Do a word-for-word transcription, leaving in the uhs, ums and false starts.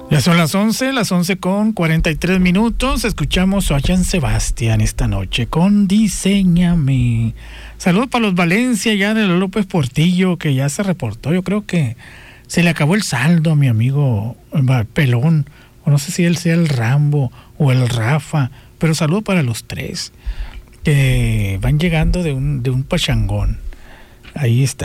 Ya son las once, las once con cuarenta y tres minutos. Escuchamos a Joan Sebastián esta noche con Diséñame. Saludos para los Valencia, ya de López Portillo, que ya se reportó. Yo creo que se le acabó el saldo a mi amigo Pelón. O no sé si él sea el Rambo o el Rafa. Pero saludos para los tres que van llegando de un, de un pachangón. Ahí está.